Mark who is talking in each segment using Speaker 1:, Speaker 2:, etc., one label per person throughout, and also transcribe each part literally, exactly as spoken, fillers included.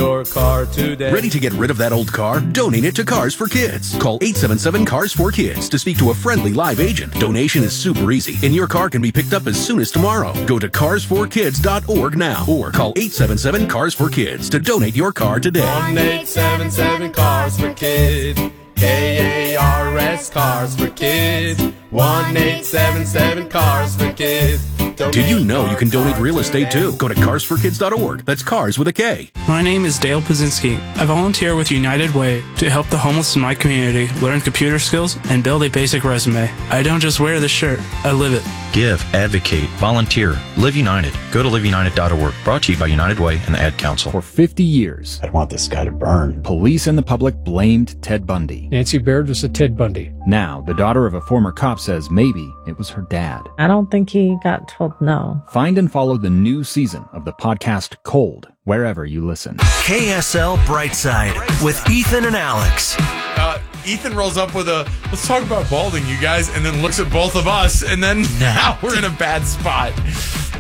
Speaker 1: your car today.
Speaker 2: Ready to get rid of that old car? Donate it to Cars for Kids. Call eight seven seven, C A R S for Kids to speak to a friendly live agent. Donation is super easy, and your car can be picked up as soon as tomorrow. Go to cars for kids dot org now or call eight seven seven, C A R S for Kids to donate your car today.
Speaker 1: one eight seven seven, Cars for Kids. K A R S, Cars for Kids. one eight seven seven, Cars for Kids.
Speaker 2: Did you know you can donate real estate too? Go to cars for kids dot org. That's cars with a K.
Speaker 3: My name is Dale Pazinski. I volunteer with United Way to help the homeless in my community learn computer skills and build a basic resume. I don't just wear the shirt, I live it.
Speaker 4: Give, advocate, volunteer, Live United. Go to live united dot org. Brought to you by United Way and the Ad Council.
Speaker 5: For fifty years,
Speaker 6: I want this guy to burn.
Speaker 5: Police and the public blamed Ted Bundy.
Speaker 7: Nancy Baird was a Ted Bundy.
Speaker 5: Now, the daughter of a former cop says maybe it was her dad.
Speaker 8: I don't think he got told no.
Speaker 5: Find and follow the new season of the podcast Cold, wherever you listen.
Speaker 9: K S L Brightside with Ethan and Alex.
Speaker 10: Uh, Ethan rolls up with a, let's talk about balding, you guys, and then looks at both of us, and then now we're in a bad spot. Oh.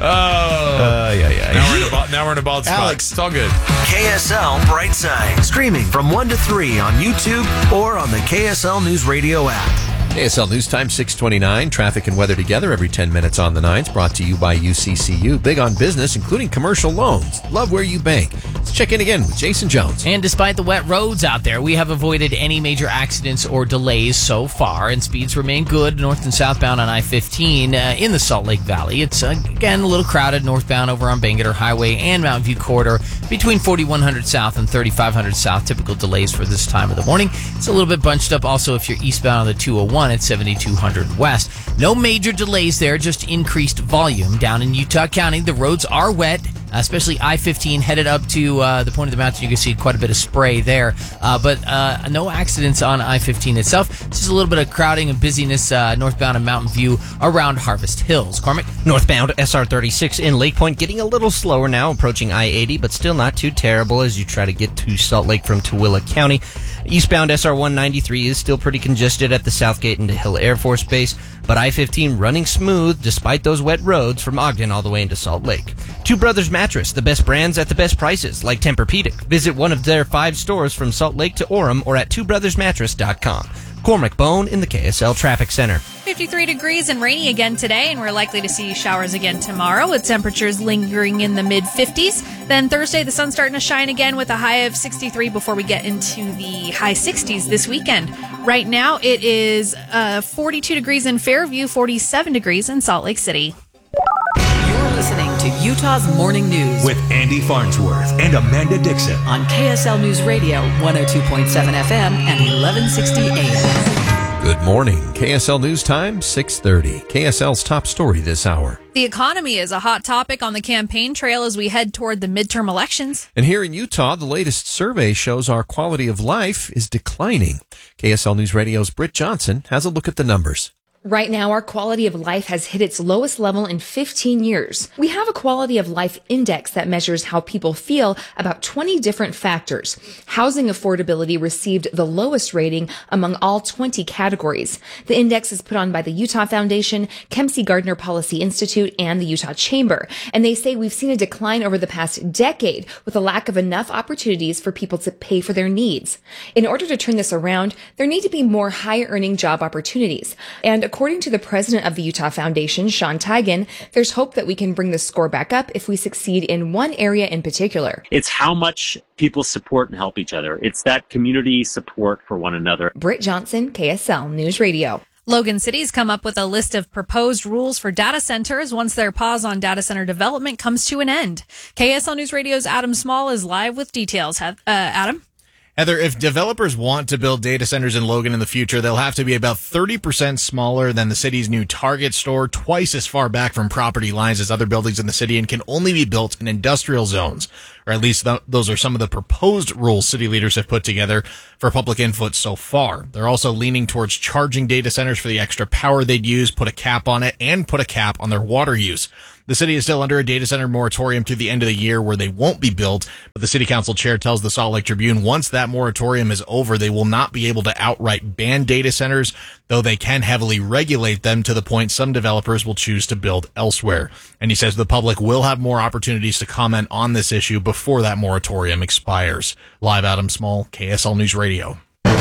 Speaker 10: Uh, yeah, yeah. Now we're in a, ba- now we're in a bald spot.
Speaker 9: Alex.
Speaker 10: It's all good.
Speaker 9: K S L Brightside. Streaming from one to three on YouTube or on the K S L News Radio app.
Speaker 11: K S L News Time, six twenty-nine. Traffic and weather together every ten minutes on the nines. Brought to you by U C C U. Big on business, including commercial loans. Love where you bank. Let's check in again with Jason Jones.
Speaker 12: And despite the wet roads out there, we have avoided any major accidents or delays so far, and speeds remain good north and southbound on I fifteen uh, in the Salt Lake Valley. It's, uh, again, a little crowded northbound over on Bangerter Highway and Mountain View Corridor between forty-one hundred south and thirty-five hundred south. Typical delays for this time of the morning. It's a little bit bunched up also if you're eastbound on the two oh one at seventy-two hundred west. No major delays there, just increased volume. Down in Utah County, the roads are wet, especially I fifteen headed up to uh, the point of the mountain. You can see quite a bit of spray there, uh, but uh, no accidents on I fifteen itself. Just a little bit of crowding and busyness uh, northbound of Mountain View around Harvest Hills. Cormac?
Speaker 13: Northbound S R thirty-six in Lake Point getting a little slower now, approaching I eighty, but still not too terrible as you try to get to Salt Lake from Tooele County. Eastbound S R one ninety-three is still pretty congested at the Southgate into Hill Air Force Base, but I fifteen running smooth despite those wet roads from Ogden all the way into Salt Lake. Two Brothers Mattress, the best brands at the best prices, like Tempur-Pedic. Visit one of their five stores from Salt Lake to Orem or at two brothers mattress dot com. Cormac Bone in the K S L Traffic Center.
Speaker 14: fifty-three degrees and rainy again today, and we're likely to see showers again tomorrow with temperatures lingering in the mid-fifties. Then Thursday, the sun's starting to shine again with a high of sixty-three before we get into the high sixties this weekend. Right now, it is uh, forty-two degrees in Fairview, forty-seven degrees in Salt Lake City.
Speaker 15: You're listening to Utah's Morning News
Speaker 16: with Andy Farnsworth and Amanda Dixon
Speaker 15: on K S L News Radio, one oh two point seven F M and eleven sixty A M.
Speaker 11: Good morning. K S L News Time, six thirty. K S L's top story this hour.
Speaker 14: The economy is a hot topic on the campaign trail as we head toward the midterm elections.
Speaker 11: And here in Utah, the latest survey shows our quality of life is declining. K S L News Radio's Britt Johnson has a look at the numbers.
Speaker 17: Right now, our quality of life has hit its lowest level in fifteen years. We have a quality of life index that measures how people feel about twenty different factors. Housing affordability received the lowest rating among all twenty categories. The index is put on by the Utah Foundation, Kempsey Gardner Policy Institute, and the Utah Chamber. And they say we've seen a decline over the past decade with a lack of enough opportunities for people to pay for their needs. In order to turn this around, there need to be more high-earning job opportunities. And according to the president of the Utah Foundation, Sean Tigan, there's hope that we can bring the score back up if we succeed in one area in particular.
Speaker 18: It's how much people support and help each other. It's that community support for one another.
Speaker 17: Britt Johnson, K S L News Radio.
Speaker 14: Logan City's come up with a list of proposed rules for data centers once their pause on data center development comes to an end. K S L News Radio's Adam Small is live with details. Uh, Adam?
Speaker 19: Heather, if developers want to build data centers in Logan in the future, they'll have to be about thirty percent smaller than the city's new Target store, twice as far back from property lines as other buildings in the city, and can only be built in industrial zones. Or at least th- those are some of the proposed rules city leaders have put together for public input so far. They're also leaning towards charging data centers for the extra power they'd use, put a cap on it, and put a cap on their water use. The city is still under a data center moratorium through the end of the year where they won't be built. But the city council chair tells the Salt Lake Tribune once that moratorium is over, they will not be able to outright ban data centers, though they can heavily regulate them to the point some developers will choose to build elsewhere. And he says the public will have more opportunities to comment on this issue before that moratorium expires. Live, Adam Small, K S L News Radio.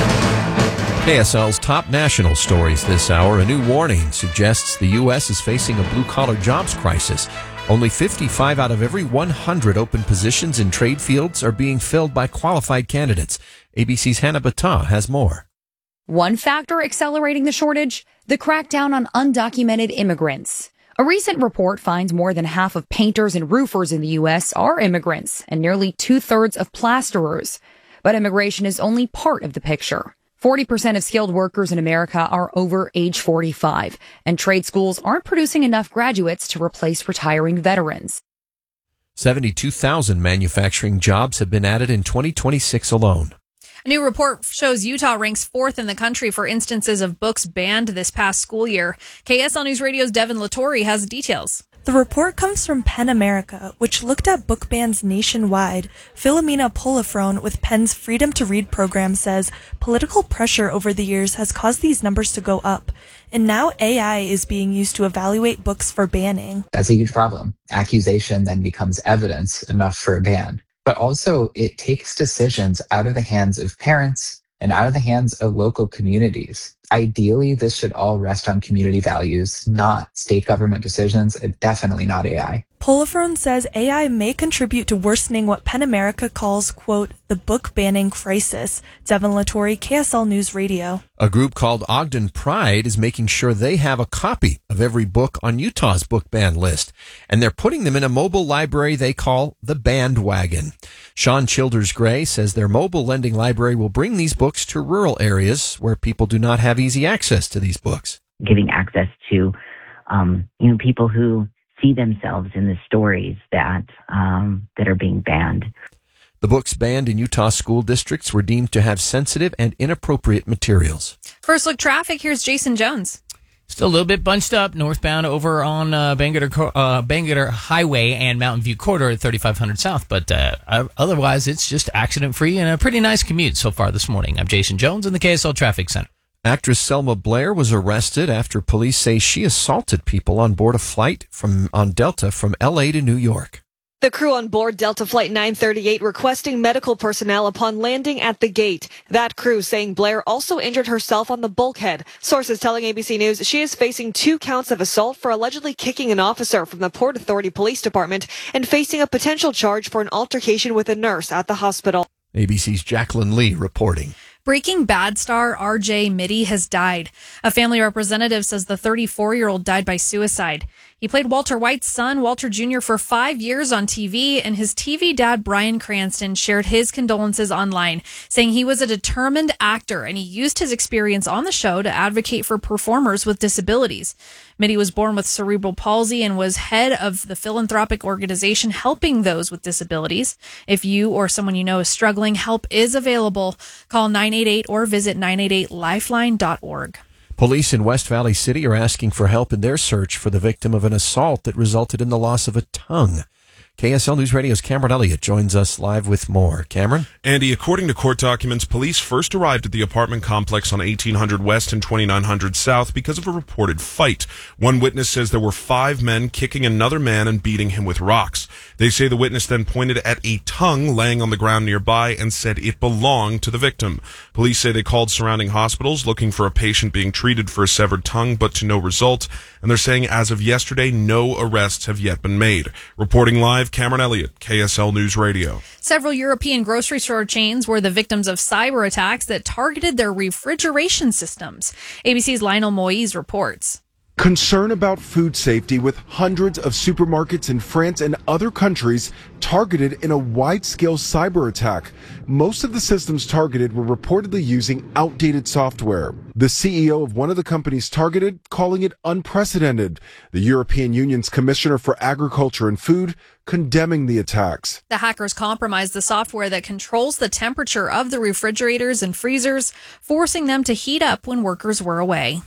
Speaker 11: K S L's top national stories this hour. A new warning suggests the U S is facing a blue-collar jobs crisis. Only fifty-five out of every one hundred open positions in trade fields are being filled by qualified candidates. A B C's Hannah Battah has more.
Speaker 6: One factor accelerating the shortage, the crackdown on undocumented immigrants. A recent report finds more than half of painters and roofers in the U S are immigrants and nearly two-thirds of plasterers. But immigration is only part of the picture. forty percent of skilled workers in America are over age forty-five, and trade schools aren't producing enough graduates to replace retiring veterans.
Speaker 11: seventy-two thousand manufacturing jobs have been added in twenty twenty-six alone.
Speaker 14: A new report shows Utah ranks fourth in the country for instances of books banned this past school year. K S L News Radio's Devin Latore has details.
Speaker 7: The report comes from PEN America, which looked at book bans nationwide. Philomena Polifrone with PEN's Freedom to Read program says political pressure over the years has caused these numbers to go up, and now A I is being used to evaluate books for banning.
Speaker 20: That's a huge problem. Accusation then becomes evidence enough for a ban. But also, it takes decisions out of the hands of parents and out of the hands of local communities. Ideally, this should all rest on community values, not state government decisions, and definitely not A I.
Speaker 7: Polifrone says A I may contribute to worsening what PEN America calls, quote, the book banning crisis. Devin Latore, K S L News Radio.
Speaker 11: A group called Ogden Pride is making sure they have a copy of every book on Utah's book ban list, and they're putting them in a mobile library they call the Bandwagon. Sean Childers Gray says their mobile lending library will bring these books to rural areas where people do not have easy access to these books.
Speaker 21: Giving access to, um, you know, people who see themselves in the stories that um, that are being banned.
Speaker 11: The books banned in Utah school districts were deemed to have sensitive and inappropriate materials.
Speaker 14: First look traffic, here's Jason Jones.
Speaker 12: Still a little bit bunched up northbound over on uh, Bangerter, uh, Bangerter Highway and Mountain View Corridor at thirty-five hundred South, but uh, otherwise it's just accident-free and a pretty nice commute so far this morning. I'm Jason Jones in the K S L Traffic Center.
Speaker 11: Actress Selma Blair was arrested after police say she assaulted people on board a flight from on Delta from L A to New York.
Speaker 22: The crew on board Delta Flight nine thirty-eight requesting medical personnel upon landing at the gate. That crew saying Blair also injured herself on the bulkhead. Sources telling A B C News she is facing two counts of assault for allegedly kicking an officer from the Port Authority Police Department and facing a potential charge for an altercation with a nurse at the hospital.
Speaker 11: A B C's Jacqueline Lee reporting.
Speaker 14: Breaking Bad star R J Mitte has died. A family representative says the thirty-four-year-old died by suicide. He played Walter White's son, Walter Junior, for five years on T V, and his T V dad, Bryan Cranston, shared his condolences online, saying he was a determined actor and he used his experience on the show to advocate for performers with disabilities. Mitte was born with cerebral palsy and was head of the philanthropic organization helping those with disabilities. If you or someone you know is struggling, help is available. Call nine eight eight or visit nine eight eight lifeline dot org.
Speaker 11: Police in West Valley City are asking for help in their search for the victim of an assault that resulted in the loss of a tongue. K S L News Radio's Cameron Elliott joins us live with more. Cameron?
Speaker 23: Andy, according to court documents, police first arrived at the apartment complex on eighteen hundred West and twenty-nine hundred South because of a reported fight. One witness says there were five men kicking another man and beating him with rocks. They say the witness then pointed at a tongue laying on the ground nearby and said it belonged to the victim. Police say they called surrounding hospitals looking for a patient being treated for a severed tongue, but to no result. And they're saying as of yesterday, no arrests have yet been made. Reporting live, Cameron Elliott, K S L News Radio.
Speaker 14: Several European grocery store chains were the victims of cyber attacks that targeted their refrigeration systems. A B C's Lionel Moise reports.
Speaker 24: Concern about food safety with hundreds of supermarkets in France and other countries targeted in a wide-scale cyber attack. Most of the systems targeted were reportedly using outdated software. The C E O of one of the companies targeted calling it unprecedented. The European Union's Commissioner for Agriculture and Food condemning the attacks.
Speaker 14: The hackers compromised the software that controls the temperature of the refrigerators and freezers, forcing them to heat up when workers were away.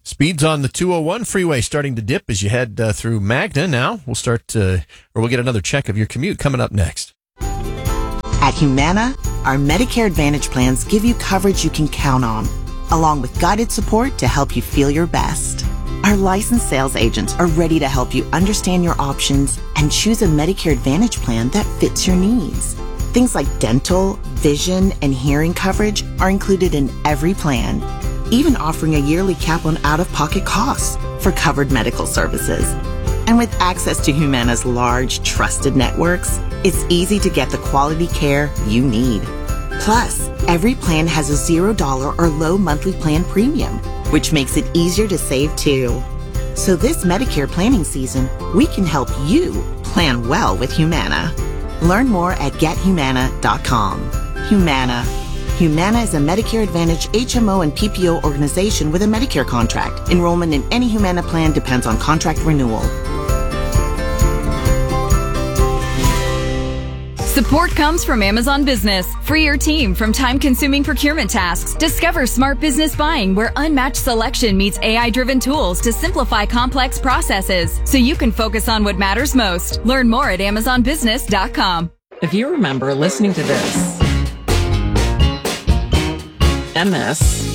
Speaker 11: Speeds on the two oh one freeway starting to dip as you head uh, through Magna now. We'll start, uh, or we'll get another check of your commute coming up next.
Speaker 1: At Humana, our Medicare Advantage plans give you coverage you can count on, along with guided support to help you feel your best. Our licensed sales agents are ready to help you understand your options and choose a Medicare Advantage plan that fits your needs. Things like dental, vision, and hearing coverage are included in every plan, even offering a yearly cap on out-of-pocket costs for covered medical services. And with access to Humana's large, trusted networks, it's easy to get the quality care you need. Plus, every plan has a zero dollar or low monthly plan premium, which makes it easier to save too. So this Medicare planning season, we can help you plan well with Humana. Learn more at get humana dot com. Humana. Humana is a Medicare Advantage H M O and P P O organization with a Medicare contract. Enrollment in any Humana plan depends on contract renewal.
Speaker 2: Support comes from Amazon Business. Free your team from time-consuming procurement tasks. Discover smart business buying where unmatched selection meets A I-driven tools to simplify complex processes so you can focus on what matters most. Learn more at amazon business dot com.
Speaker 3: If you remember listening to this and this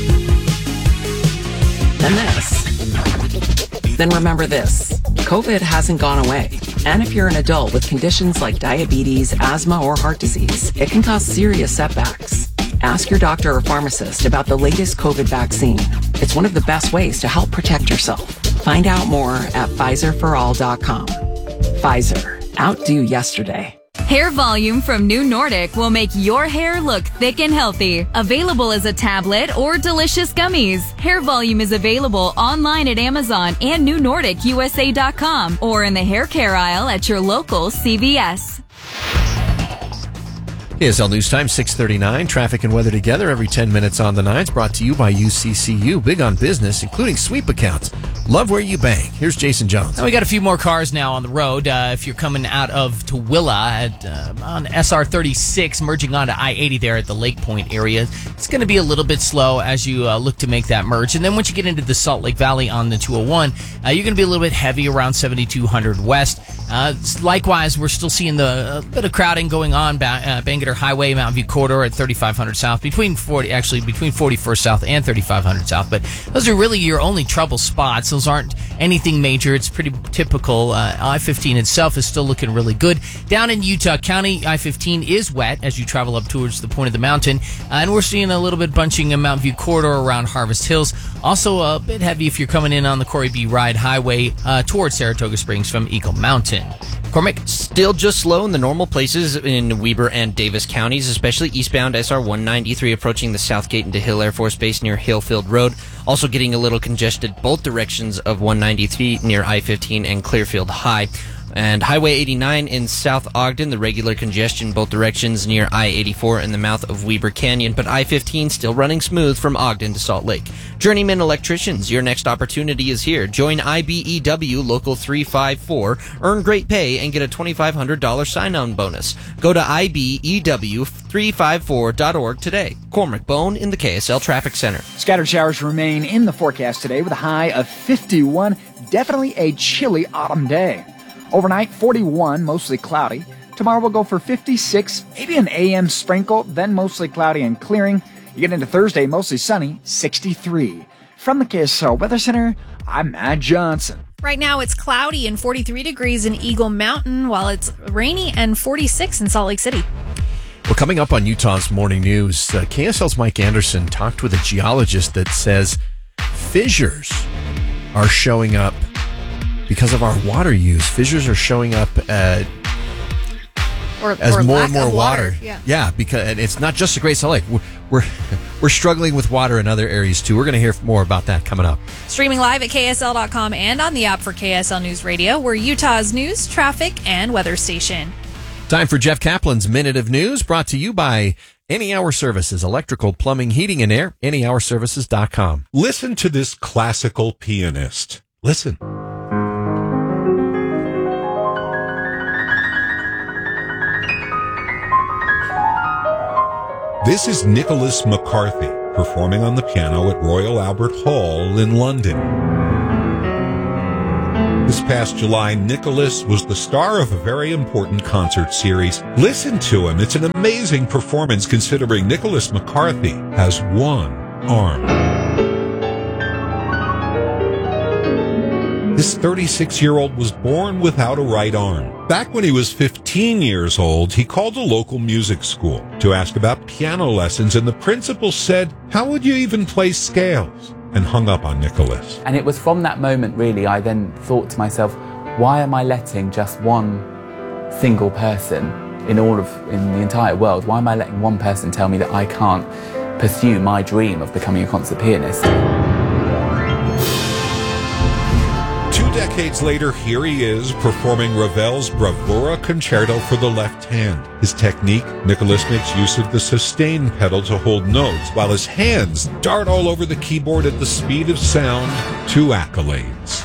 Speaker 3: and this, then remember this. COVID hasn't gone away. And if you're an adult with conditions like diabetes, asthma, or heart disease, it can cause serious setbacks. Ask your doctor or pharmacist about the latest COVID vaccine. It's one of the best ways to help protect yourself. Find out more at Pfizer for all dot com. Pfizer. Outdo yesterday.
Speaker 2: Hair Volume from New Nordic will make your hair look thick and healthy. Available as a tablet or delicious gummies. Hair Volume is available online at Amazon and new nordic u s a dot com or in the hair care aisle at your local C V S.
Speaker 11: K S L News Time, six thirty-nine. Traffic and weather together every ten minutes on the nines. Brought to you by U C C U. Big on business, including sweep accounts. Love where you bank. Here's Jason Jones.
Speaker 12: Now we got a few more cars now on the road. Uh, if you're coming out of Tooele at, uh, on S R thirty-six, merging onto I eighty there at the Lake Point area, it's going to be a little bit slow as you uh, look to make that merge. And then once you get into the Salt Lake Valley on the two oh one, uh, you're going to be a little bit heavy around seventy-two hundred west. Uh, likewise, we're still seeing the uh, bit of crowding going on ba- uh, Bangerter Highway, Mountain View Corridor at thirty-five hundred south, between forty actually between forty-first south and thirty-five hundred south. But those are really your only trouble spots. Those aren't anything major. It's pretty typical. Uh, I fifteen itself is still looking really good. Down in Utah County, I fifteen is wet as you travel up towards the point of the mountain, uh, and we're seeing a little bit bunching in Mountain View Corridor around Harvest Hills. Also a bit heavy if you're coming in on the Corey B. Ride Highway uh, towards Saratoga Springs from Eagle Mountain. Cormac?
Speaker 13: Still just slow in the normal places in Weber and Davis counties, especially eastbound S R one ninety-three approaching the Southgate into Hill Air Force Base near Hillfield Road. Also getting a little congested both directions of one ninety-three near I fifteen and Clearfield High. And Highway eighty-nine in South Ogden, the regular congestion both directions near I eighty-four in the mouth of Weber Canyon, but I fifteen still running smooth from Ogden to Salt Lake. Journeyman Electricians, your next opportunity is here. Join I B E W Local three five four, earn great pay, and get a twenty-five hundred dollars sign-on bonus. Go to I B E W three five four dot org today. Cormac Bone in the K S L Traffic Center.
Speaker 4: Scattered showers remain in the forecast today with a high of fifty-one. Definitely a chilly autumn day. Overnight, forty-one, mostly cloudy. Tomorrow we'll go for fifty-six, maybe an A M sprinkle, then mostly cloudy and clearing. You get into Thursday, mostly sunny, sixty-three. From the K S L Weather Center, I'm Matt Johnson.
Speaker 14: Right now it's cloudy and forty-three degrees in Eagle Mountain, while it's rainy and forty-six in Salt Lake City.
Speaker 11: Well, coming up on Utah's Morning News, uh, K S L's Mike Anderson talked with a geologist that says fissures are showing up because of our water use. Fissures are showing up uh,
Speaker 14: or,
Speaker 11: as
Speaker 14: or
Speaker 11: more
Speaker 14: lack
Speaker 11: and more
Speaker 14: of
Speaker 11: water.
Speaker 14: water. Yeah.
Speaker 11: yeah, because and it's not just the Great Salt Lake. We're, we're we're struggling with water in other areas too. We're going to hear more about that coming up.
Speaker 14: Streaming live at K S L dot com and on the app for K S L News Radio. We're Utah's news, traffic, and weather station.
Speaker 11: Time for Jeff Kaplan's Minute of News, brought to you by Any Hour Services, electrical, plumbing, heating, and air. any hour services dot com.
Speaker 25: Listen to this classical pianist. Listen. This is Nicholas McCarthy, performing on the piano at Royal Albert Hall in London. This past July, Nicholas was the star of a very important concert series. Listen to him. It's an amazing performance considering Nicholas McCarthy has one arm. This thirty-six-year-old was born without a right arm. Back when he was fifteen years old, he called a local music school to ask about piano lessons, and the principal said, "How would you even play scales?" and hung up on Nicholas.
Speaker 5: And it was from that moment, really, I then thought to myself, why am I letting just one single person in all of, in the entire world, why am I letting one person tell me that I can't pursue my dream of becoming a concert pianist?
Speaker 25: Two decades later, here he is performing Ravel's Bravura Concerto for the left hand. His technique, Nicholas makes use of the sustain pedal to hold notes, while his hands dart all over the keyboard at the speed of sound to accolades.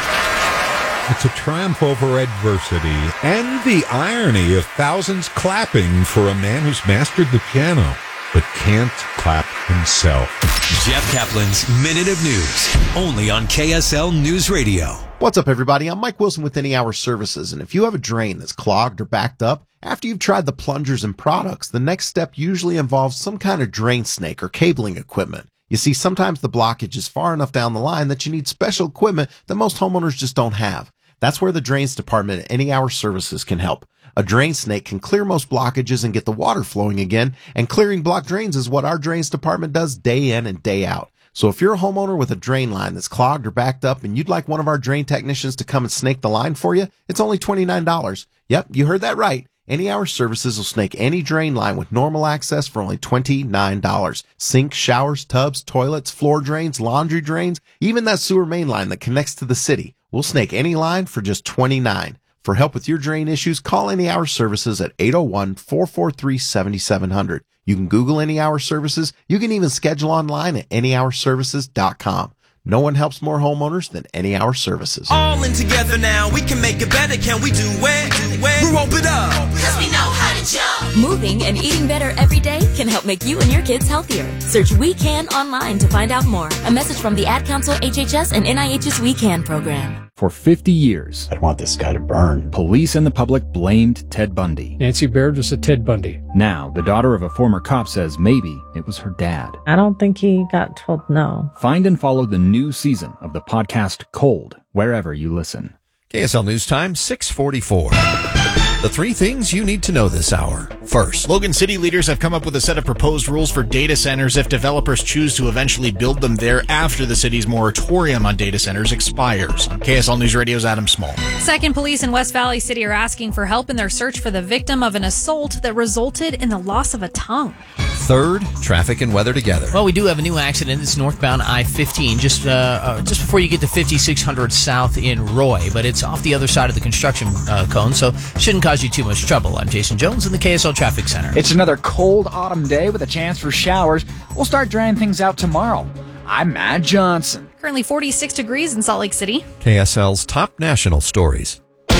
Speaker 25: It's a triumph over adversity and the irony of thousands clapping for a man who's mastered the piano, but can't clap himself.
Speaker 8: Jeff Kaplan's Minute of News, only on K S L News Radio.
Speaker 9: What's up, everybody? I'm Mike Wilson with Any Hour Services, and if you have a drain that's clogged or backed up, after you've tried the plungers and products, the next step usually involves some kind of drain snake or cabling equipment. You see, sometimes the blockage is far enough down the line that you need special equipment that most homeowners just don't have. That's where the drains department at Any Hour Services can help. A drain snake can clear most blockages and get the water flowing again, and clearing blocked drains is what our drains department does day in and day out. So if you're a homeowner with a drain line that's clogged or backed up and you'd like one of our drain technicians to come and snake the line for you, it's only twenty-nine dollars. Yep, you heard that right. Any Hour Services will snake any drain line with normal access for only twenty-nine dollars. Sinks, showers, tubs, toilets, floor drains, laundry drains, even that sewer main line that connects to the city. We'll snake any line for just twenty-nine dollars. For help with your drain issues, call Any Hour Services at eight oh one, four four three, seven seven zero zero. You can Google Any Hour Services. You can even schedule online at any hour services dot com. No one helps more homeowners than Any Hour Services.
Speaker 10: All in together now, we can make it better. Can we do it? We're open up.
Speaker 16: Cause we know how to jump. Moving and eating better every day can help make you and your kids healthier. Search We Can online to find out more. A message from the Ad Council, H H S, and N I H's We Can program.
Speaker 26: For fifty years,
Speaker 27: I want this guy to burn.
Speaker 26: Police and the public blamed Ted Bundy.
Speaker 28: Nancy Baird was a Ted Bundy.
Speaker 26: Now, the daughter of a former cop says maybe it was her dad.
Speaker 29: I don't think he got told no.
Speaker 26: Find and follow the new season of the podcast Cold, wherever you listen.
Speaker 11: K S L News Time, six forty-four. The three things you need to know this hour. First,
Speaker 19: Logan City leaders have come up with a set of proposed rules for data centers if developers choose to eventually build them there after the city's moratorium on data centers expires. On K S L News Radio's Adam Small.
Speaker 14: Second, police in West Valley City are asking for help in their search for the victim of an assault that resulted in the loss of a tongue.
Speaker 11: Third, traffic and weather together.
Speaker 12: Well, we do have a new accident. It's northbound I fifteen, just uh, uh, just before you get to fifty-six hundred south in Roy, but it's off the other side of the construction uh, cone, so shouldn't cause you too much trouble. I'm Jason Jones in the K S L Traffic Center.
Speaker 4: It's another cold autumn day with a chance for showers. We'll start drying things out tomorrow. I'm Matt Johnson.
Speaker 14: Currently forty-six degrees in Salt Lake City.
Speaker 11: K S L's top national stories.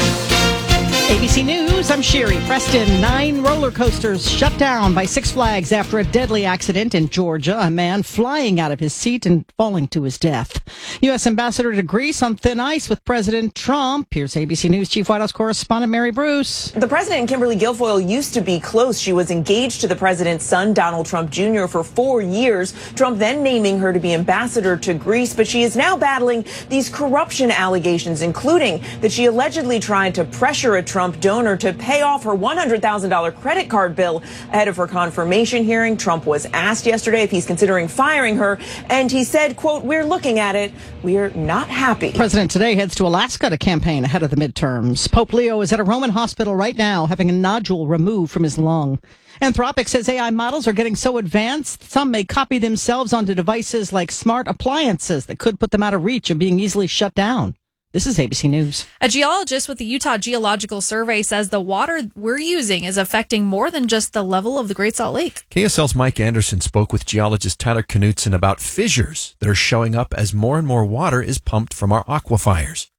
Speaker 30: A B C News, I'm Sherry Preston. Nine roller coasters shut down by Six Flags after a deadly accident in Georgia. A man flying out of his seat and falling to his death. U S Ambassador to Greece on thin ice with President Trump. Here's A B C News Chief White House correspondent Mary Bruce.
Speaker 31: The president and Kimberly Guilfoyle used to be close. She was engaged to the president's son, Donald Trump Junior, for four years. Trump then naming her to be ambassador to Greece, but she is now battling these corruption allegations, including that she allegedly tried to pressure a Trump donor to pay off her one hundred thousand dollars credit card bill. Ahead of her confirmation hearing, Trump was asked yesterday if he's considering firing her, and he said, quote, "We're looking at it. We're not happy."
Speaker 30: President today heads to Alaska to campaign ahead of the midterms. Pope Leo is at a Roman hospital right now having a nodule removed from his lung. Anthropic says A I models are getting so advanced, some may copy themselves onto devices like smart appliances that could put them out of reach of being easily shut down. This is A B C News.
Speaker 14: A geologist with the Utah Geological Survey says the water we're using is affecting more than just the level of the Great Salt Lake.
Speaker 11: K S L's Mike Anderson spoke with geologist Tyler Knutson about fissures that are showing up as more and more water is pumped from our aquifers.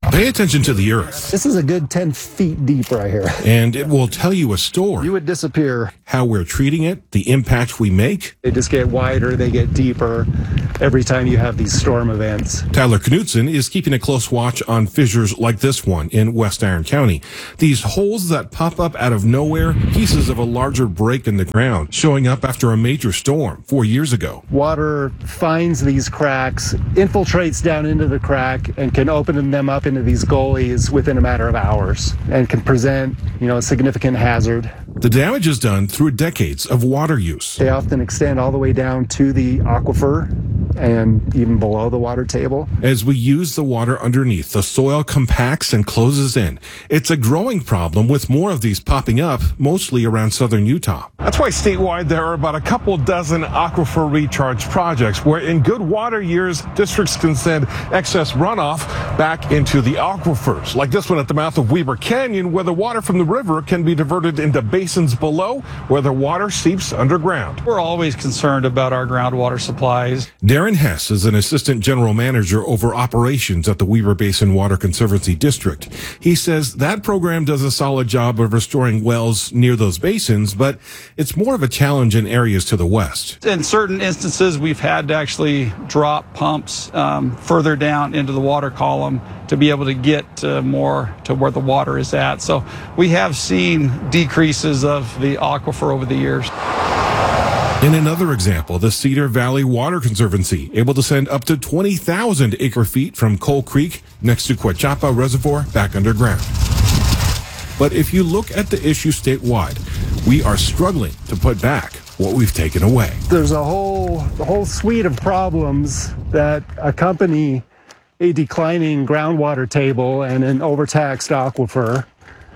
Speaker 6: Pay attention to the earth.
Speaker 7: This is a good ten feet deep right here.
Speaker 6: And it will tell you a story.
Speaker 7: You would disappear.
Speaker 6: How we're treating it, the impact we make.
Speaker 7: They just get wider, they get deeper every time you have these storm events.
Speaker 6: Tyler Knutson is keeping a close watch on fissures like this one in West Iron County. These holes that pop up out of nowhere, pieces of a larger break in the ground, showing up after a major storm four years ago.
Speaker 7: Water finds these cracks, infiltrates down into the crack, and can open them up into these gullies within a matter of hours, and can present, you know, a significant hazard.
Speaker 6: The damage is done through decades of water use.
Speaker 7: They often extend all the way down to the aquifer and even below the water table.
Speaker 6: As we use the water underneath, the soil compacts and closes in. It's a growing problem with more of these popping up, mostly around southern Utah.
Speaker 15: That's why statewide there are about a couple dozen aquifer recharge projects where in good water years, districts can send excess runoff back into the aquifers, like this one at the mouth of Weber Canyon, where the water from the river can be diverted into basins below where the water seeps underground.
Speaker 17: We're always concerned about our groundwater supplies.
Speaker 6: Darren Hess is an assistant general manager over operations at the Weber Basin Water Conservancy District. He says that program does a solid job of restoring wells near those basins, but it's more of a challenge in areas to the west.
Speaker 17: In certain instances, we've had to actually drop pumps um, further down into the water column to be able to get uh, more to where the water is at. So we have seen decreases of the aquifer over the years.
Speaker 6: In another example, the Cedar Valley Water Conservancy, able to send up to twenty thousand acre feet from Coal Creek next to Quachapa Reservoir back underground. But if you look at the issue statewide, we are struggling to put back what we've taken away.
Speaker 7: There's a whole, a whole suite of problems that accompany a declining groundwater table and an overtaxed aquifer.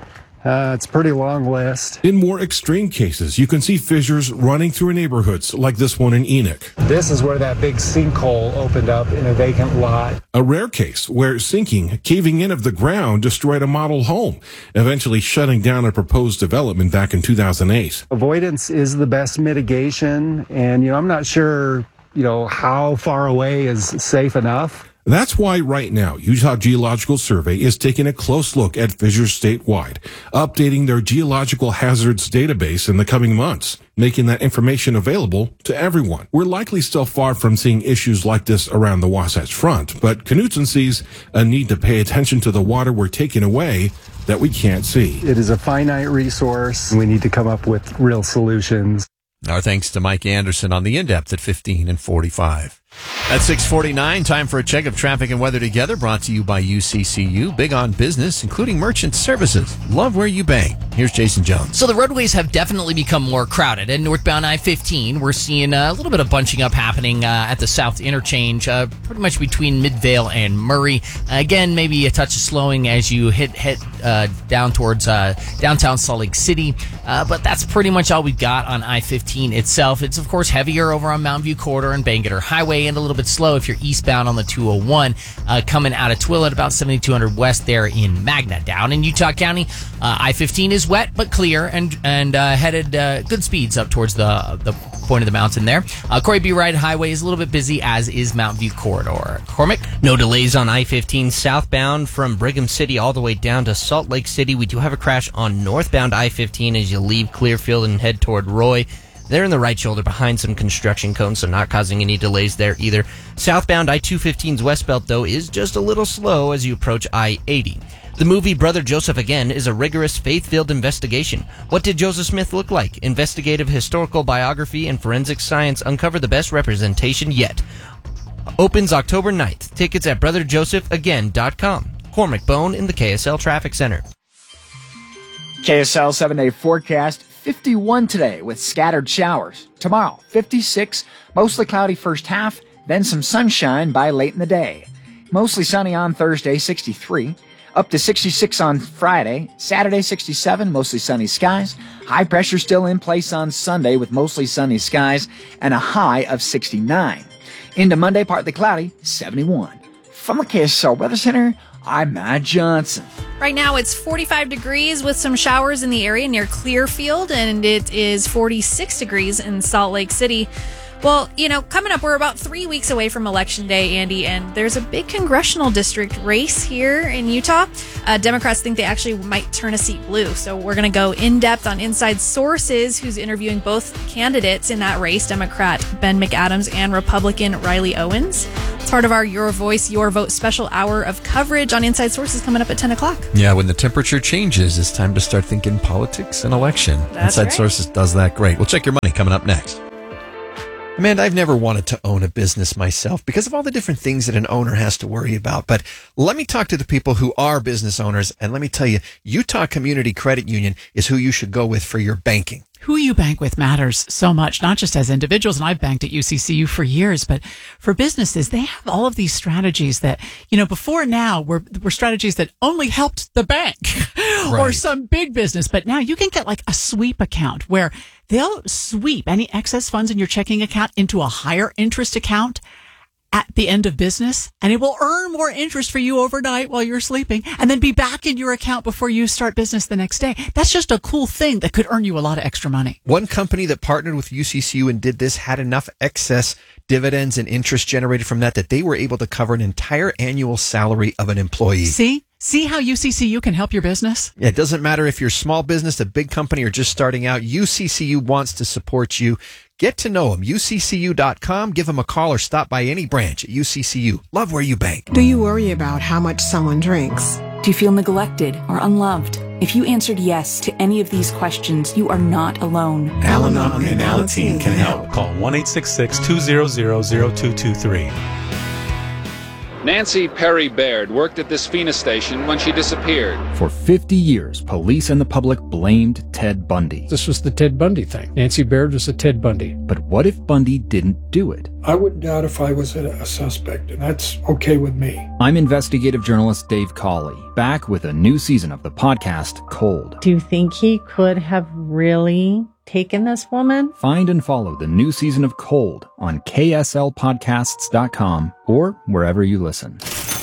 Speaker 7: Uh, it's a pretty long list.
Speaker 6: In more extreme cases, you can see fissures running through neighborhoods like this one in Enoch.
Speaker 7: This is where that big sinkhole opened up in a vacant lot.
Speaker 6: A rare case where sinking, caving in of the ground destroyed a model home, eventually shutting down a proposed development back in two thousand eight.
Speaker 7: Avoidance is the best mitigation, and you know I'm not sure you know how far away is safe enough.
Speaker 6: That's why right now, Utah Geological Survey is taking a close look at fissures statewide, updating their geological hazards database in the coming months, making that information available to everyone. We're likely still far from seeing issues like this around the Wasatch Front, but Knutson sees a need to pay attention to the water we're taking away that we can't see.
Speaker 7: It is a finite resource. We need to come up with real solutions.
Speaker 11: Our thanks to Mike Anderson on the In-Depth at fifteen and forty-five. At six forty-nine, time for a check of traffic and weather together, brought to you by U C C U. Big on business, including merchant services. Love where you bank. Here's Jason Jones.
Speaker 12: So the roadways have definitely become more crowded. And northbound I fifteen, we're seeing a little bit of bunching up happening uh, at the south interchange, uh, pretty much between Midvale and Murray. Uh, again, maybe a touch of slowing as you hit hit uh, down towards uh, downtown Salt Lake City. Uh, but that's pretty much all we've got on I fifteen itself. It's, of course, heavier over on Mountain View Corridor and Bangerter Highway, and a little bit slow if you're eastbound on the two oh one, uh, coming out of Twill at about seventy-two hundred west there in Magna. Down in Utah County, uh, I fifteen is wet but clear and and uh, headed uh, good speeds up towards the the point of the mountain there. Uh, Corey B. Wright Highway is a little bit busy, as is Mountain View Corridor. Cormac?
Speaker 13: No delays on I fifteen southbound from Brigham City all the way down to Salt Lake City. We do have a crash on northbound I fifteen as you leave Clearfield and head toward Roy. They're in the right shoulder behind some construction cones, so not causing any delays there either. Southbound I two fifteen's westbelt, though, is just a little slow as you approach I eighty. The movie Brother Joseph Again is a rigorous, faith-filled investigation. What did Joseph Smith look like? Investigative historical biography and forensic science uncover the best representation yet. Opens October ninth. Tickets at brother joseph again dot com. Cormac Bone in the K S L Traffic Center.
Speaker 4: K S L seven-day forecast, fifty-one today with scattered showers. Tomorrow, fifty-six, mostly cloudy first half, then some sunshine by late in the day. Mostly sunny on Thursday, sixty-three. Up to sixty-six on Friday. Saturday, sixty-seven, mostly sunny skies. High pressure still in place on Sunday with mostly sunny skies and a high of sixty-nine. Into Monday, partly cloudy, seventy-one. From the K S L Weather Center, I'm Matt Johnson.
Speaker 14: Right now it's forty-five degrees with some showers in the area near Clearfield, and it is forty-six degrees in Salt Lake City. Well, you know, coming up, we're about three weeks away from Election Day, Andy, and there's a big congressional district race here in Utah. Uh, Democrats think they actually might turn a seat blue. So we're going to go in depth on Inside Sources, who's interviewing both candidates in that race, Democrat Ben McAdams and Republican Riley Owens. It's part of our Your Voice, Your Vote special hour of coverage on Inside Sources coming up at ten o'clock.
Speaker 11: Yeah, when the temperature changes, it's time to start thinking politics and election.
Speaker 14: That's
Speaker 11: Inside
Speaker 14: right.
Speaker 11: Sources does that great. We'll check your money coming up next. Amanda, I've never wanted to own a business myself because of all the different things that an owner has to worry about. But let me talk to the people who are business owners, and let me tell you, Utah Community Credit Union is who you should go with for your banking.
Speaker 1: Who you bank with matters so much, not just as individuals, and I've banked at U C C U for years, but for businesses, they have all of these strategies that, you know, before now were, were strategies that only helped the bank or
Speaker 11: Right.
Speaker 1: some big business. But now you can get like a sweep account where they'll sweep any excess funds in your checking account into a higher interest account at the end of business, and it will earn more interest for you overnight while you're sleeping and then be back in your account before you start business the next day. That's just a cool thing that could earn you a lot of extra money.
Speaker 11: One company that partnered with U C C U and did this had enough excess dividends and interest generated from that that they were able to cover an entire annual salary of an employee.
Speaker 1: See? See how U C C U can help your business?
Speaker 11: It doesn't matter if you're a small business, a big company, or just starting out. U C C U wants to support you. Get to know them. U C C U dot com. Give them a call or stop by any branch at U C C U. Love where you bank.
Speaker 2: Do you worry about how much someone drinks?
Speaker 3: Do you feel neglected or unloved? If you answered yes to any of these questions, you are not alone.
Speaker 18: Al-Anon and Alateen can help. Call one eight six six, two zero zero, zero two two three.
Speaker 20: Nancy Perry Baird worked at this Phoenix station when she disappeared.
Speaker 26: For fifty years, police and the public blamed Ted Bundy.
Speaker 21: This was the Ted Bundy thing. Nancy Baird was a Ted Bundy.
Speaker 26: But what if Bundy didn't do it?
Speaker 22: I wouldn't doubt if I was a, a suspect, and that's okay with me.
Speaker 26: I'm investigative journalist Dave Cawley, back with a new season of the podcast Cold.
Speaker 29: Do you think he could have really taken this woman?
Speaker 26: Find and follow the new season of Cold on K S L podcasts dot com or wherever you listen.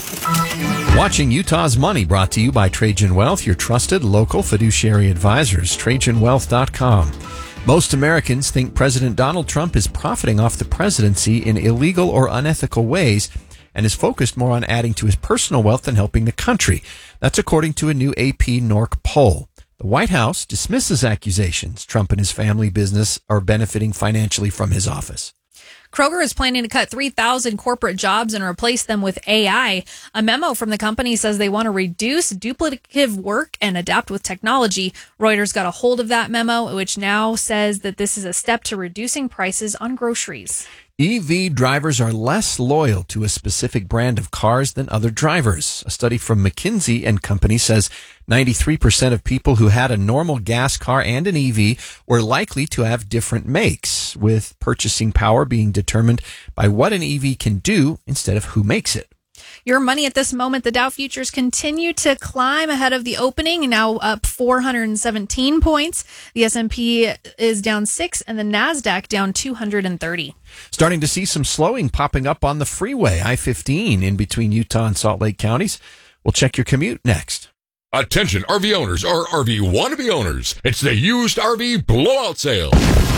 Speaker 11: Watching Utah's Money, brought to you by Trajan Wealth, your trusted local fiduciary advisors. Trajan Wealth dot com. Most Americans think President Donald Trump is profiting off the presidency in illegal or unethical ways and is focused more on adding to his personal wealth than helping the country. That's according to a new A P N O R C poll. The White House dismisses accusations Trump and his family business are benefiting financially from his office.
Speaker 14: Kroger is planning to cut three thousand corporate jobs and replace them with A I. A memo from the company says they want to reduce duplicative work and adapt with technology. Reuters got a hold of that memo, which now says that this is a step to reducing prices on groceries.
Speaker 11: E V drivers are less loyal to a specific brand of cars than other drivers. A study from McKinsey and Company says ninety-three percent of people who had a normal gas car and an E V were likely to have different makes, with purchasing power being determined by what an E V can do instead of who makes it.
Speaker 14: Your money at this moment, the Dow futures continue to climb ahead of the opening, now up four hundred seventeen points. The S and P is down six and the NASDAQ down two hundred thirty.
Speaker 11: Starting to see some slowing popping up on the freeway, I fifteen, in between Utah and Salt Lake counties. We'll check your commute next.
Speaker 23: Attention R V owners or R V wannabe owners. It's the used R V blowout sale.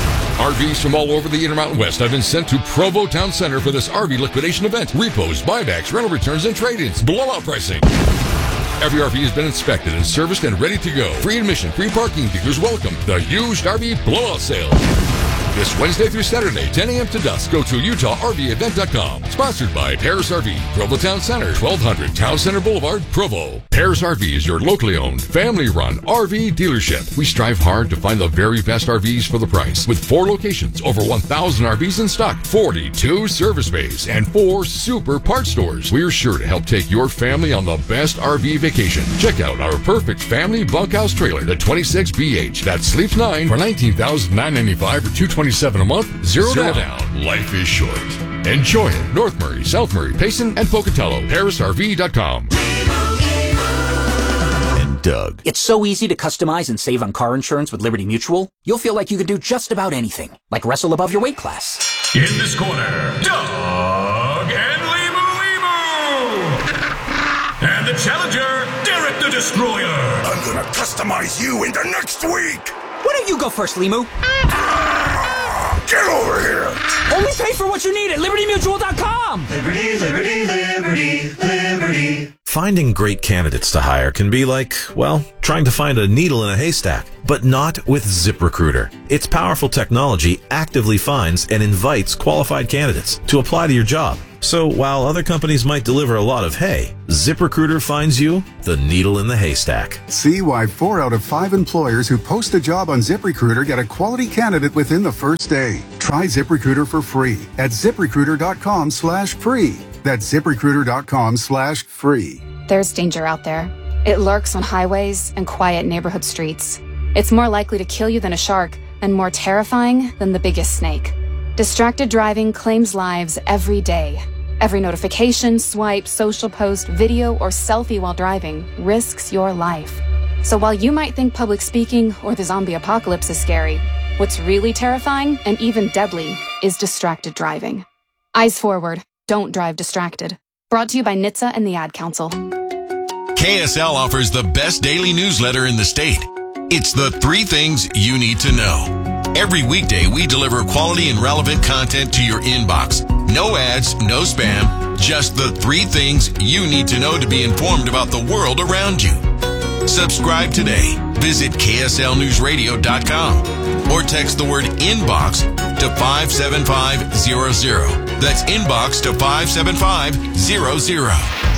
Speaker 23: R Vs from all over the Intermountain West have been sent to Provo Town Center for this R V liquidation event. Repos, buybacks, rental returns, and trade-ins. Blowout pricing. Every R V has been inspected and serviced and ready to go. Free admission, free parking, dealers welcome. The used R V blowout sale. This Wednesday through Saturday, ten a.m. to dusk. Go to Utah R V event dot com. Sponsored by Paris R V, Provo Town Center, twelve hundred Town Center Boulevard, Provo. Paris R V is your locally owned, family-run R V dealership. We strive hard to find the very best R Vs for the price. With four locations, over one thousand R Vs in stock, forty-two service bays, and four super parts stores. We're sure to help take your family on the best R V vacation. Check out our perfect family bunkhouse trailer, the twenty-six B H, that sleeps nine for nineteen thousand nine hundred ninety-five dollars or two hundred twenty-seven dollars a month. Zero, Zero down. down. Life is short. Enjoy it. North Murray, South Murray, Payson, and Pocatello. Paris R V dot com.
Speaker 24: And Doug. It's so easy to customize and save on car insurance with Liberty Mutual. You'll feel like you can do just about anything, like wrestle above your weight class.
Speaker 27: In this corner, Doug and Limu Limu. And the challenger, Derek the Destroyer.
Speaker 24: I'm gonna customize you into next week. Why don't you go first, Limu?
Speaker 27: Get over here.
Speaker 24: Only
Speaker 5: Pay for what you need at Liberty Mutual dot com.
Speaker 8: Liberty, Liberty, Liberty, Liberty.
Speaker 9: Finding great candidates to hire can be like, well, trying to find a needle in a haystack, but not with ZipRecruiter. Its powerful technology actively finds and invites qualified candidates to apply to your job. So while other companies might deliver a lot of hay, ZipRecruiter finds you the needle in the haystack.
Speaker 10: See why four out of five employers who post a job on ZipRecruiter get a quality candidate within the first day. Try ZipRecruiter for free at ZipRecruiter.com slash free. That's ZipRecruiter.com slash free.
Speaker 15: There's danger out there. It lurks on highways and quiet neighborhood streets. It's more likely to kill you than a shark and more terrifying than the biggest snake. Distracted driving claims lives every day. Every notification, swipe, social post, video, or selfie while driving risks your life. So while you might think public speaking or the zombie apocalypse is scary, what's really terrifying and even deadly is distracted driving. Eyes forward. Don't drive distracted. Brought to you by N H T S A and the Ad Council.
Speaker 27: K S L offers the best daily newsletter in the state. It's the three things you need to know. Every weekday, we deliver quality and relevant content to your inbox. No ads, no spam, just the three things you need to know to be informed about the world around you. Subscribe today. Visit K S L news radio dot com or text the word inbox to five seven five zero zero. That's inbox to five seven five zero zero.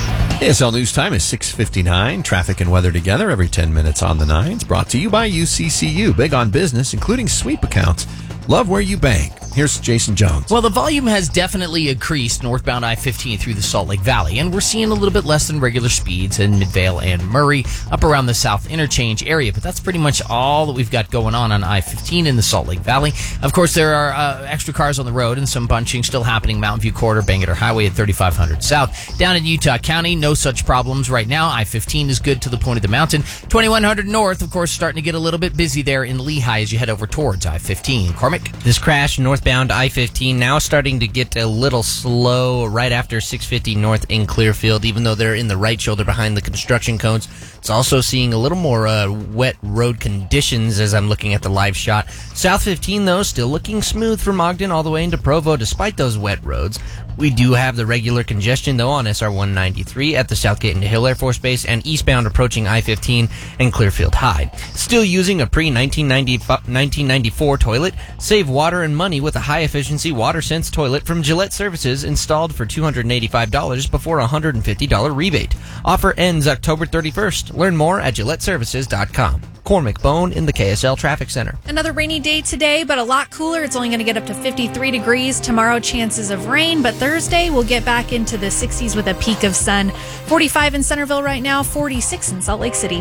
Speaker 11: K S L News Time is six fifty-nine. Traffic and weather together every ten minutes on the nines. Brought to you by U C C U. Big on business, including sweep accounts. Love where you bank. Here's Jason Jones.
Speaker 12: Well, the volume has definitely increased northbound I fifteen through the Salt Lake Valley, and we're seeing a little bit less than regular speeds in Midvale and Murray up around the South Interchange area. But that's pretty much all that we've got going on on I fifteen in the Salt Lake Valley. Of course, there are uh, extra cars on the road and some bunching still happening. Mountain View Corridor, Bangerter Highway at thirty-five hundred South. Down in Utah County, no such problems right now. I fifteen is good to the point of the mountain. twenty-one hundred North, of course, starting to get a little bit busy there in Lehigh as you head over towards I fifteen. Cormac?
Speaker 13: This crash northbound I fifteen now starting to get a little slow right after six fifty North in Clearfield, even though they're in the right shoulder behind the construction cones. It's also seeing a little more uh, wet road conditions as I'm looking at the live shot. South fifteen, though, still looking smooth from Ogden all the way into Provo despite those wet roads. We do have the regular congestion, though, on S R one ninety-three at the Southgate and Hill Air Force Base and eastbound approaching I fifteen and Clearfield High. Still using a pre nineteen ninety-four toilet? Save water and money with a high-efficiency WaterSense toilet from Gillette Services installed for two hundred eighty-five dollars before a one hundred fifty dollars rebate. Offer ends October thirty-first. Learn more at Gillette Services dot com. Cormac Bone in the K S L Traffic Center.
Speaker 14: Another rainy day today, but a lot cooler. It's only going to get up to fifty-three degrees. Tomorrow, chances of rain, but Thursday we'll get back into the sixties with a peak of sun. forty-five in Centerville right now, forty-six in Salt Lake City.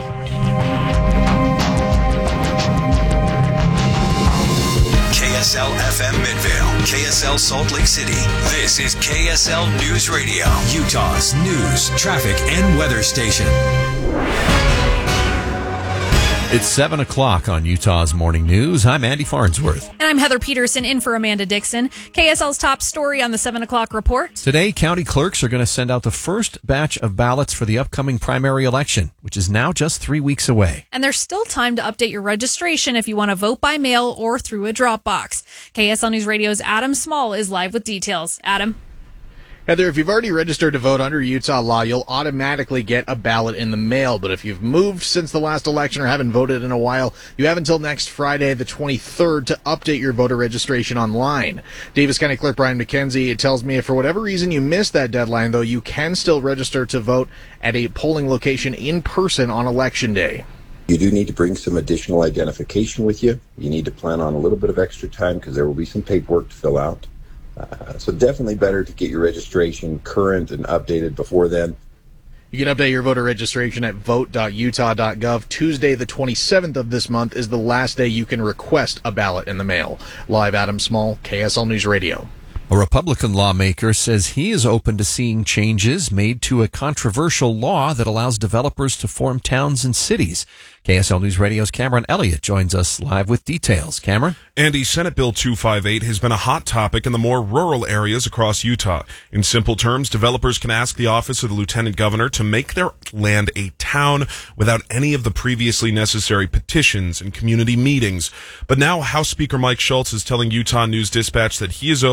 Speaker 16: K S L F M Midvale, K S L Salt Lake City. This is K S L News Radio, Utah's news, traffic, and weather station.
Speaker 11: It's seven o'clock on Utah's Morning News. I'm Andy Farnsworth.
Speaker 14: And I'm Heather Peterson in for Amanda Dixon. K S L's top story on the seven o'clock report.
Speaker 11: Today, county clerks are going to send out the first batch of ballots for the upcoming primary election, which is now just three weeks away.
Speaker 14: And there's still time to update your registration if you want to vote by mail or through a drop box. K S L News Radio's Adam Small is live with details. Adam?
Speaker 19: Heather, if you've already registered to vote under Utah law, you'll automatically get a ballot in the mail. But if you've moved since the last election or haven't voted in a while, you have until next Friday, the twenty-third, to update your voter registration online. Davis County Clerk Brian McKenzie tells me if for whatever reason you missed that deadline, though, you can still register to vote at a polling location in person on Election Day.
Speaker 25: You do need to bring some additional identification with you. You need to plan on a little bit of extra time because there will be some paperwork to fill out. Uh, so definitely better to get your registration current and updated before then.
Speaker 19: You can update your voter registration at vote dot utah dot gov. Tuesday, the twenty-seventh of this month, is the last day you can request a ballot in the mail. Live, Adam Small, K S L News Radio.
Speaker 11: A Republican lawmaker says he is open to seeing changes made to a controversial law that allows developers to form towns and cities. K S L News Radio's Cameron Elliott joins us live with details. Cameron?
Speaker 6: Andy, Senate Bill two fifty-eight has been a hot topic in the more rural areas across Utah. In simple terms, developers can ask the office of the lieutenant governor to make their land a town without any of the previously necessary petitions and community meetings. But now House Speaker Mike Schultz is telling Utah News Dispatch that he is open to considering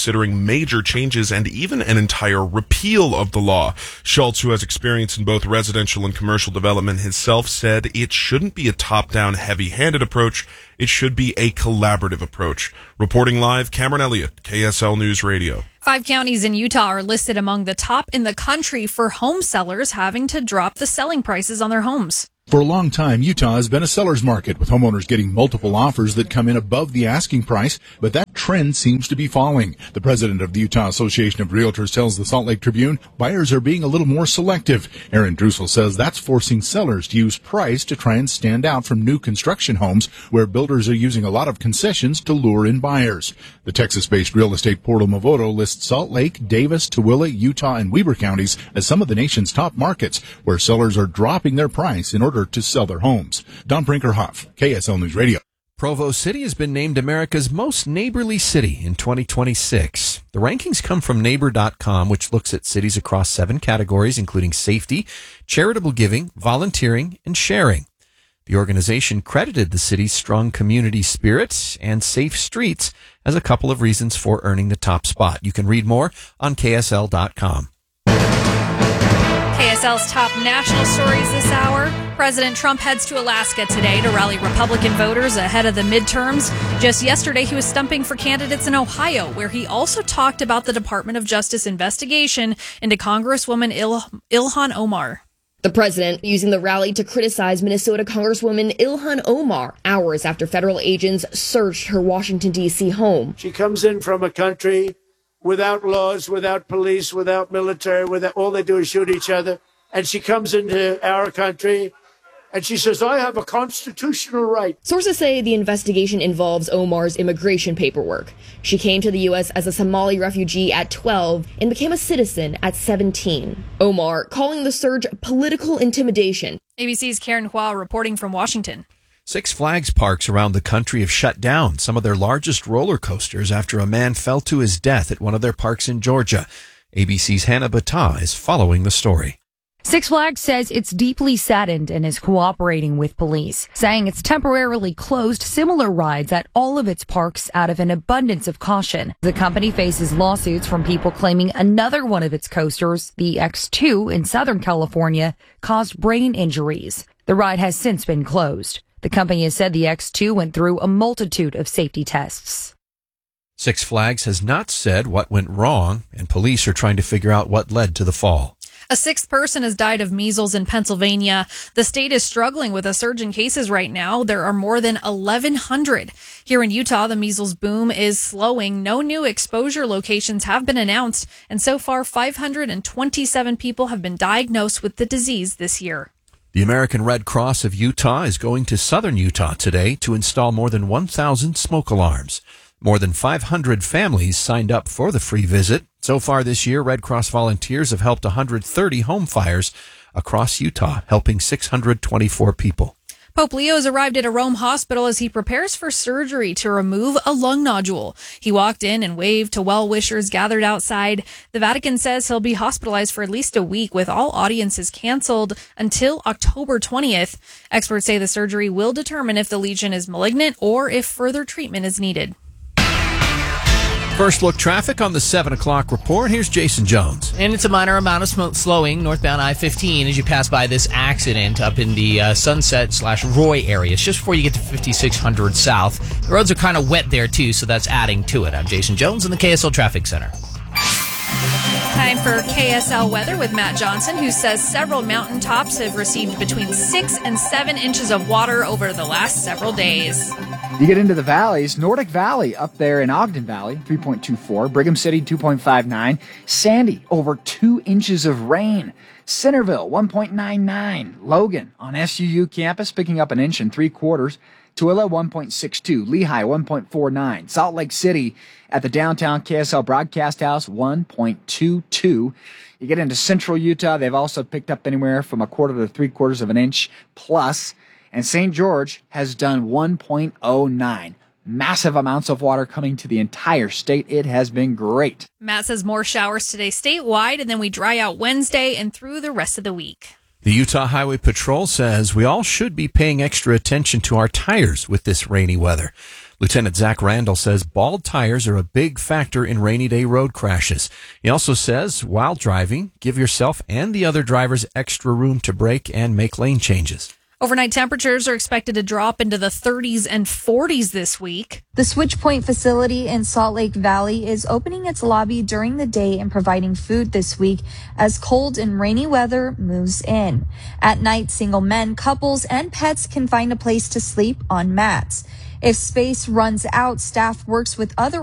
Speaker 1: considering major changes and even an entire repeal of the law. Schultz, who has experience in both residential and commercial development himself, said it shouldn't be a top-down, heavy-handed approach. It should be a collaborative approach. Reporting live, Cameron Elliott, K S L News Radio.
Speaker 14: Five counties in Utah are listed among the top in the country for home sellers having to drop the selling prices on their homes.
Speaker 2: For a long time, Utah has been a seller's market, with homeowners getting multiple offers that come in above the asking price, but that trend seems to be falling. The president of the Utah Association of Realtors tells the Salt Lake Tribune buyers are being a little more selective. Aaron Drusel says that's forcing sellers to use price to try and stand out from new construction homes, where builders are using a lot of concessions to lure in buyers. The Texas-based real estate portal Movoto lists Salt Lake, Davis, Tooele, Utah, and Weber counties as some of the nation's top markets, where sellers are dropping their price in order to sell their homes. Don Brinkerhoff, K S L News Radio.
Speaker 11: Provo City has been named America's most neighborly city in twenty twenty-six. The rankings come from neighbor dot com, which looks at cities across seven categories, including safety, charitable giving, volunteering, and sharing. The organization credited the city's strong community spirit and safe streets as a couple of reasons for earning the top spot. You can read more on K S L dot com.
Speaker 14: K S L's top national stories this hour. President Trump heads to Alaska today to rally Republican voters ahead of the midterms. Just yesterday, he was stumping for candidates in Ohio, where he also talked about the Department of Justice investigation into Congresswoman Il- Ilhan Omar.
Speaker 3: The president using the rally to criticize Minnesota Congresswoman Ilhan Omar hours after federal agents searched her Washington, D C home.
Speaker 4: She comes in from a country without laws, without police, without military, without, all they do is shoot each other. And she comes into our country and she says, I have a constitutional right.
Speaker 3: Sources say the investigation involves Omar's immigration paperwork. She came to the U S as a Somali refugee at twelve and became a citizen at seventeen. Omar calling the surge political intimidation.
Speaker 14: A B C's Karen Hua reporting from Washington.
Speaker 11: Six Flags parks around the country have shut down some of their largest roller coasters after a man fell to his death at one of their parks in Georgia. A B C's Hannah Battah is following the story.
Speaker 7: Six Flags says it's deeply saddened and is cooperating with police, saying it's temporarily closed similar rides at all of its parks out of an abundance of caution. The company faces lawsuits from people claiming another one of its coasters, the X two in Southern California, caused brain injuries. The ride has since been closed. The company has said the X two went through a multitude of safety tests.
Speaker 11: Six Flags has not said what went wrong, and police are trying to figure out what led to the fall.
Speaker 14: A sixth person has died of measles in Pennsylvania. The state is struggling with a surge in cases right now. There are more than eleven hundred. Here in Utah, the measles boom is slowing. No new exposure locations have been announced, and so far five hundred twenty-seven people have been diagnosed with the disease this year.
Speaker 11: The American Red Cross of Utah is going to southern Utah today to install more than one thousand smoke alarms. More than five hundred families signed up for the free visit. So far this year, Red Cross volunteers have helped one hundred thirty home fires across Utah, helping six hundred twenty-four people.
Speaker 14: Pope Leo has arrived at a Rome hospital as he prepares for surgery to remove a lung nodule. He walked in and waved to well-wishers gathered outside. The Vatican says he'll be hospitalized for at least a week, with all audiences canceled until October twentieth. Experts say the surgery will determine if the lesion is malignant or if further treatment is needed.
Speaker 11: First look traffic on the seven o'clock report. Here's Jason Jones.
Speaker 12: And it's a minor amount of sm- slowing northbound I fifteen as you pass by this accident up in the uh, Sunset slash Roy area. It's just before you get to fifty-six hundred South. The roads are kind of wet there, too, so that's adding to it. I'm Jason Jones in the K S L Traffic Center.
Speaker 14: Time for K S L weather with Matt Johnson, who says several mountaintops have received between six and seven inches of water over the last several days.
Speaker 17: You get into the valleys, Nordic Valley up there in Ogden Valley, three point two four. Brigham City, two point five nine. Sandy, over two inches of rain. Centerville, one point nine nine. Logan on S U U campus, picking up an inch and three quarters. Tooele, one point six two. Lehigh, one point four nine. Salt Lake City at the downtown K S L Broadcast House, one point two two. You get into central Utah, they've also picked up anywhere from a quarter to three quarters of an inch plus. And Saint George has done one point oh nine. Massive amounts of water coming to the entire state. It has been great.
Speaker 14: Matt says more showers today statewide, and then we dry out Wednesday and through the rest of the week.
Speaker 11: The Utah Highway Patrol says we all should be paying extra attention to our tires with this rainy weather. Lieutenant Zach Randall says bald tires are a big factor in rainy day road crashes. He also says, while driving, give yourself and the other drivers extra room to brake and make lane changes.
Speaker 14: Overnight temperatures are expected to drop into the thirties and forties this week.
Speaker 18: The Switchpoint facility in Salt Lake Valley is opening its lobby during the day and providing food this week as cold and rainy weather moves in. At night, single men, couples, and pets can find a place to sleep on mats. If space runs out, staff works with other